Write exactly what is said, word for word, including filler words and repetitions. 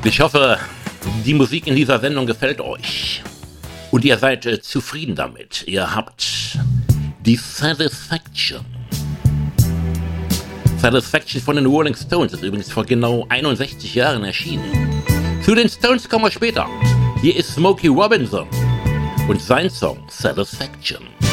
Ich hoffe, die Musik in dieser Sendung gefällt euch. Und ihr seid äh, zufrieden damit. Ihr habt die Satisfaction. Satisfaction von den Rolling Stones ist übrigens vor genau einundsechzig Jahren erschienen. Zu den Stones kommen wir später. Hier ist Smokey Robinson und sein Song Satisfaction.